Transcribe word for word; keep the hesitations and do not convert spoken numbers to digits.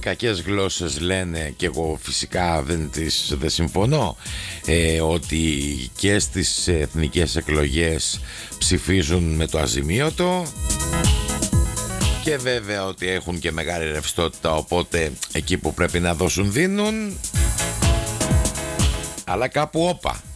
κακές γλώσσες λένε, και εγώ φυσικά δεν, τις, δεν συμφωνώ, ε, ότι και στις εθνικές εκλογές ψηφίζουν με το αζημίωτο, και βέβαια ότι έχουν και μεγάλη ρευστότητα, οπότε εκεί που πρέπει να δώσουν δίνουν. Αλλά κάπου όπα,